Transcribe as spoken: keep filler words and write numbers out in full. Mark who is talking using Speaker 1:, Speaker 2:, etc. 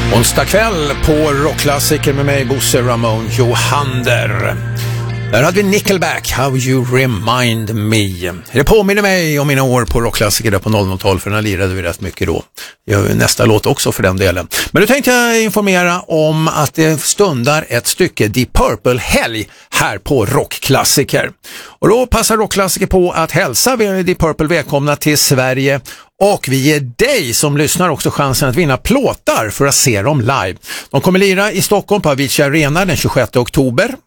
Speaker 1: Onsdag kväll på rockklassiker med mig, Bosse Ramon Johander. Där hade vi Nickelback, How You Remind Me. Det påminner mig om mina år på rockklassiker där på noll noll tolv, för den lirade vi rätt mycket då. Jag har nästa låt också för den delen. Men nu tänkte jag informera om att det stundar ett stycke Deep Purple-helg här på rockklassiker. Och då passar rockklassiker på att hälsa Deep Purple välkomna till Sverige. Och vi ger dig som lyssnar också chansen att vinna plåtar för att se dem live. De kommer lira i Stockholm på Avicii Arena den tjugosjätte oktober.